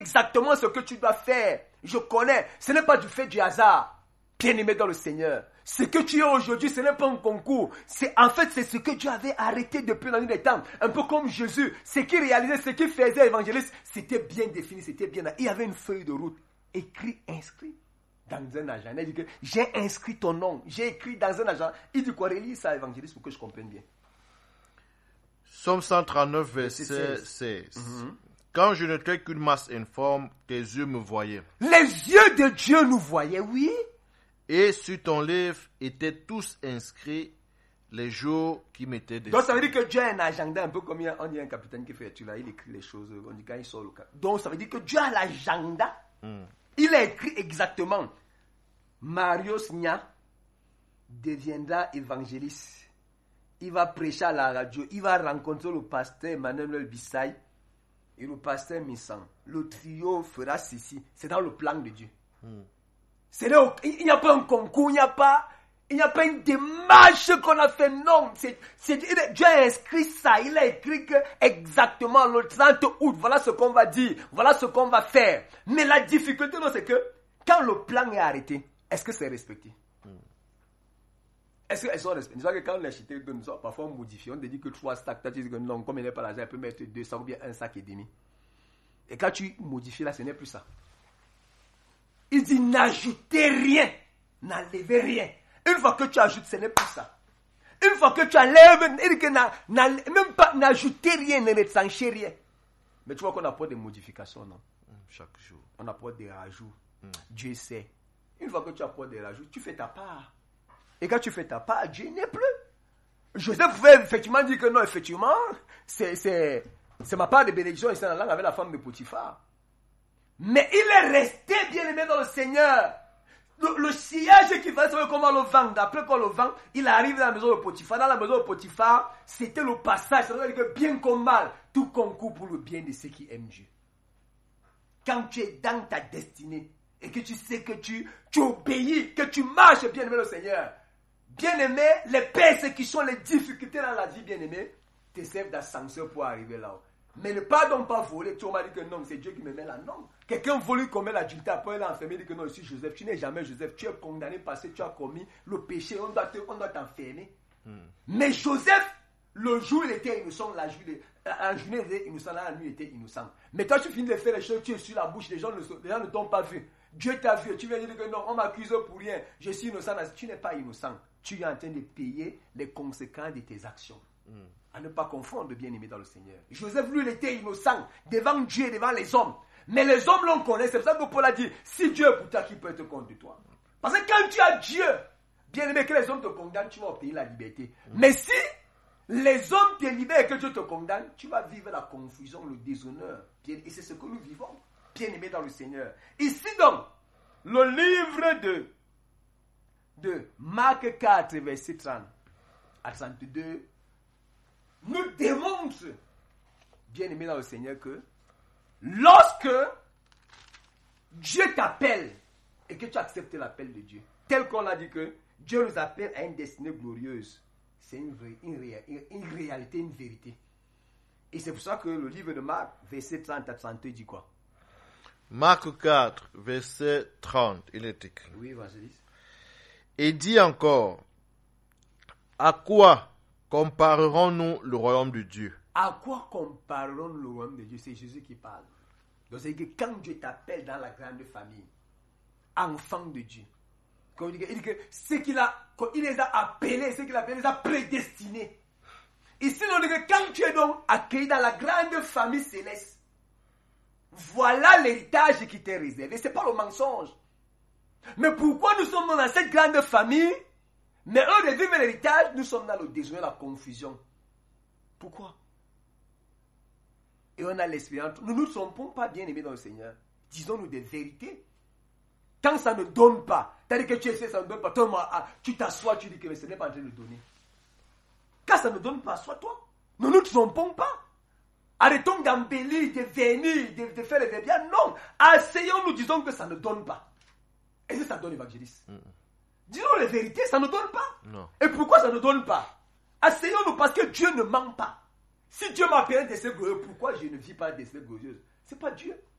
exactement ce que tu dois faire. Je connais. Ce n'est pas du fait du hasard. Bien-aimé dans le Seigneur. Ce que tu es aujourd'hui, ce n'est pas un concours. C'est ce que Dieu avait arrêté depuis la nuit des temps. Un peu comme Jésus. Ce qu'il réalisait, ce qu'il faisait, évangéliste, c'était bien défini, c'était bien. Il y avait une feuille de route. Inscrit dans un agenda. Il dit que j'ai inscrit ton nom. J'ai écrit dans un agenda. Il dit quoi? Relis ça, évangéliste, pour que je comprenne bien. Psaume 139, verset 16. Quand je n'étais qu'une masse informe, tes yeux me voyaient. Les yeux de Dieu nous voyaient, oui. Et sur ton livre étaient tous inscrits les jours qui m'étaient destinés. Donc ça veut dire que Dieu a un agenda, un peu comme on dit un capitaine qui fait là, il écrit les choses, on dit quand il sort le cas. Donc ça veut dire que Dieu a l'agenda. Il a écrit exactement. Mario Snya deviendra évangéliste. Il va prêcher à la radio. Il va rencontrer le pasteur Emmanuel Bissaï et le pasteur Missan. Le trio fera ceci. C'est dans le plan de Dieu. Il n'y a pas un concours, il n'y a pas une démarche qu'on a fait. Non, Dieu a inscrit ça. Il a écrit que exactement le 30 août, voilà ce qu'on va dire, voilà ce qu'on va faire. Mais la difficulté, c'est que quand le plan est arrêté, est-ce que c'est respecté? Est-ce qu'elles sont respectées? C'est vrai que quand l'architecte donne ça, parfois on modifie, on te dit que 3 sacs, tu dis que non, comme il n'est pas l'argent, elle peut mettre 2 sacs ou bien 1 sac et demi. Et quand tu modifies là, ce n'est plus ça. Il dit n'ajoutez rien, n'enlevez rien. Une fois que tu ajoutes, ce n'est plus ça. Une fois que tu enlèves, il dit que même pas n'ajoutez rien, ne retrenchez rien. Mais tu vois qu'on apporte des modifications, non? Chaque jour. On apporte des rajouts. Dieu sait. Une fois que tu apportes des rajouts, tu fais ta part. Et quand tu fais ta part, Dieu n'est plus. Joseph pouvait effectivement dire que non, effectivement, c'est ma part de bénédiction ici dans la langue avec la femme de Potiphar. Mais il est resté bien aimé dans le Seigneur. Le sillage qui va savoir comment le vendre. Après qu'on le vend, il arrive dans la maison de Potiphar. Dans la maison de Potiphar, c'était le passage. Ça veut dire que bien comme mal, tout concourt pour le bien de ceux qui aiment Dieu. Quand tu es dans ta destinée et que tu sais que tu obéis, que tu marches bien aimé le Seigneur. Bien aimé, les persécutions, les difficultés dans la vie, bien aimé, te servent d'ascenseur pour arriver là-haut. Mais ne pardonne pas voler. Tu m'as dit que non, c'est Dieu qui me met là. Non. Quelqu'un voulu commettre l'adultère, après il a enfermé, il dit que non, ici Joseph, tu n'es jamais Joseph, tu es condamné parce que tu as commis le péché, on doit t'enfermer. Mais Joseph, le jour il était innocent, la journée il était innocent, la nuit il était innocent. Mais toi tu finis de faire les choses, tu es sur la bouche, les gens ne t'ont pas vu. Dieu t'a vu, tu viens dire que non, on m'accuse pour rien, je suis innocent. Tu n'es pas innocent. Tu es en train de payer les conséquences de tes actions. À ne pas confondre, bien-aimé dans le Seigneur. Joseph, lui, il était innocent devant Dieu et devant les hommes. Mais les hommes l'ont connu. C'est pour ça que Paul a dit, si Dieu est pour toi, qui peut être contre toi? Parce que quand tu as Dieu, bien-aimé, que les hommes te condamnent, tu vas obtenir la liberté. Mais si les hommes te libèrent et que Dieu te condamne, tu vas vivre la confusion, le déshonneur. Et c'est ce que nous vivons, bien-aimé dans le Seigneur. Ici donc, le livre de Marc 4, verset 30 à 32, nous démontre, bien-aimé dans le Seigneur, que lorsque Dieu t'appelle et que tu acceptes l'appel de Dieu, tel qu'on a dit que Dieu nous appelle à une destinée glorieuse, c'est une réalité, une vérité. Et c'est pour ça que le livre de Marc, verset 30 à 32, dit quoi? Marc 4, verset 30, il est écrit. Oui, vas-y. Et dit encore, à quoi comparerons-nous le royaume de Dieu? À quoi comparerons-nous le royaume de Dieu? C'est Jésus qui parle. Donc c'est que quand Dieu t'appelle dans la grande famille, enfant de Dieu, il dit que il les a appelés, ce qu'il a appelé, il les a prédestinés. Ici, on dit que quand tu es donc accueilli dans la grande famille céleste, voilà l'héritage qui t'est réservé. Ce n'est pas le mensonge. Mais pourquoi nous sommes dans cette grande famille? Mais eux de vivre l'héritage, nous sommes dans le désordre, la confusion. Pourquoi? Et on a l'espérance. Nous ne nous trompons pas bien aimés dans le Seigneur. Disons-nous des vérités. Quand ça ne donne pas, c'est-à-dire que tu essaies, ça ne donne pas, toi, tu t'assois, tu dis que ce n'est pas en train de donner. Quand ça ne donne pas, assois-toi. Nous ne nous trompons pas. Arrêtons d'embellir, de venir, de faire les verbières. Non. Asseyons-nous, disons que ça ne donne pas. Est-ce que ça donne, évangéliste? Disons les vérités, ça ne donne pas. Non. Et pourquoi ça ne donne pas? Asseyons-nous parce que Dieu ne ment pas. Si Dieu m'appelle des glorieuses, pourquoi je ne vis pas des glorieuses? Ce n'est pas Dieu.